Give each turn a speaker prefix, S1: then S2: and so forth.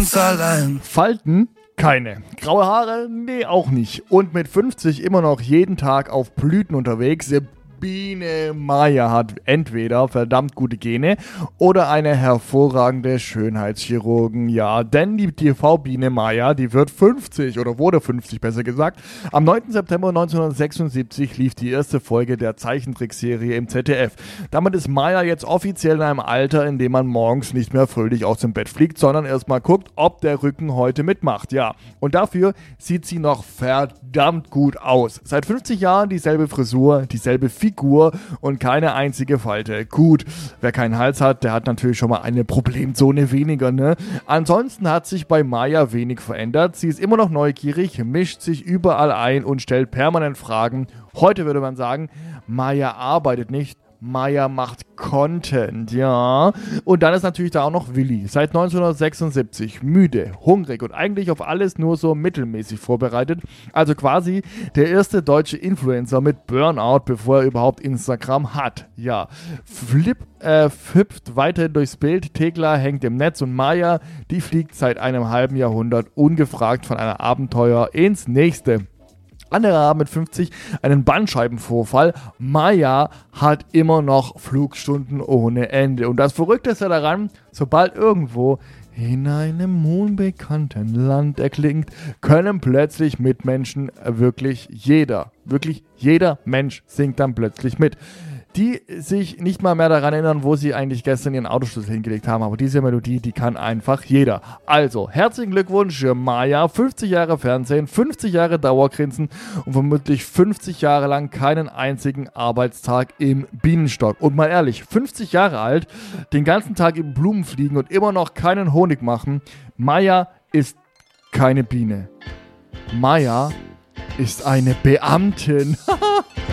S1: ganz allein.
S2: Falten? Keine. Graue Haare? Nee, auch nicht. Und mit 50 immer noch jeden Tag auf Blüten unterwegs. Biene Maya hat entweder verdammt gute Gene oder eine hervorragende Schönheitschirurgen. Ja, denn die TV-Biene Maya, die wird 50 oder wurde 50 besser gesagt. Am 9. September 1976 lief die erste Folge der Zeichentrickserie im ZDF. Damit ist Maya jetzt offiziell in einem Alter, in dem man morgens nicht mehr fröhlich aus dem Bett fliegt, sondern erstmal guckt, ob der Rücken heute mitmacht. Ja, und dafür sieht sie noch verdammt gut aus. Seit 50 Jahren dieselbe Frisur, dieselbe Figur und keine einzige Falte. Gut, wer keinen Hals hat, der hat natürlich schon mal eine Problemzone weniger, ne? Ansonsten hat sich bei Maya wenig verändert. Sie ist immer noch neugierig, mischt sich überall ein und stellt permanent Fragen. Heute würde man sagen, Maya arbeitet nicht, Maya macht Content, ja. Und dann ist natürlich da auch noch Willi. Seit 1976 müde, hungrig und eigentlich auf alles nur so mittelmäßig vorbereitet. Also quasi der erste deutsche Influencer mit Burnout, bevor er überhaupt Instagram hat. Ja, hüpft weiterhin durchs Bild, Thekla hängt im Netz und Maya, die fliegt seit einem halben Jahrhundert ungefragt von einem Abenteuer ins nächste. Andere haben mit 50 einen Bandscheibenvorfall. Maya hat immer noch Flugstunden ohne Ende. Und das Verrückteste daran, sobald irgendwo in einem unbekannten Land erklingt, können plötzlich Mitmenschen wirklich jeder Mensch singt dann plötzlich mit. Die sich nicht mal mehr daran erinnern, wo sie eigentlich gestern ihren Autoschlüssel hingelegt haben. Aber diese Melodie, die kann einfach jeder. Also, herzlichen Glückwunsch, Maya. 50 Jahre Fernsehen, 50 Jahre Dauergrinsen und vermutlich 50 Jahre lang keinen einzigen Arbeitstag im Bienenstock. Und mal ehrlich, 50 Jahre alt, den ganzen Tag in Blumen fliegen und immer noch keinen Honig machen. Maya ist keine Biene. Maya ist eine Beamtin.